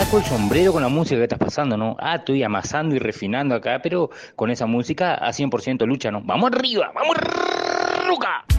saco el sombrero con la música que estás pasando, ¿no? Ah, estoy amasando y refinando acá, pero con esa música a 100% lucha, ¿no? ¡Vamos arriba! ¡Vamos, Ruca!